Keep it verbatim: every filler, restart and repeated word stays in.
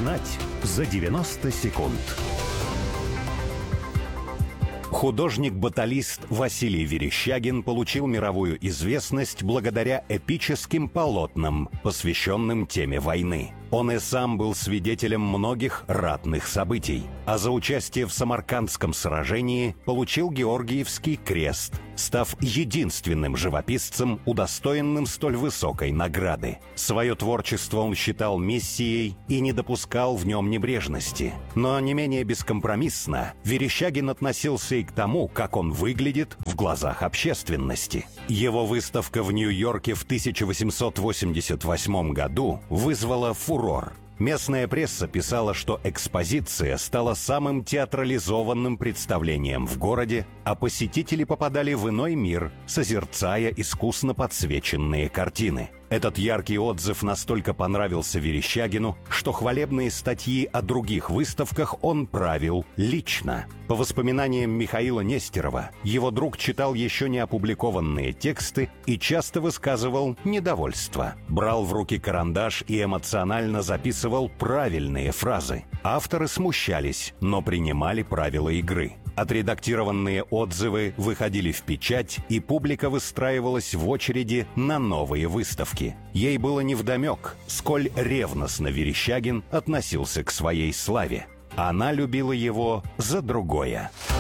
Узнать за девяносто секунд. Художник-баталист Василий Верещагин получил мировую известность благодаря эпическим полотнам, посвященным теме войны. Он и сам был свидетелем многих ратных событий, а за участие в Самаркандском сражении получил Георгиевский крест, став единственным живописцем, удостоенным столь высокой награды. Свое творчество он считал миссией и не допускал в нем небрежности. Но не менее бескомпромиссно Верещагин относился и к тому, как он выглядит в глазах общественности. Его выставка в Нью-Йорке в тысяча восемьсот восемьдесят восьмом году вызвала фурор. Местная пресса писала, что экспозиция стала самым театрализованным представлением в городе, а посетители попадали в иной мир, созерцая искусно подсвеченные картины. Этот яркий отзыв настолько понравился Верещагину, что хвалебные статьи о других выставках он правил лично. По воспоминаниям Михаила Нестерова, его друг читал еще не опубликованные тексты и часто высказывал недовольство. Брал в руки карандаш и эмоционально записывал правильные фразы. Авторы смущались, но принимали правила игры. Отредактированные отзывы выходили в печать, и публика выстраивалась в очереди на новые выставки. Ей было невдомек, сколь ревностно Верещагин относился к своей славе. Она любила его за другое.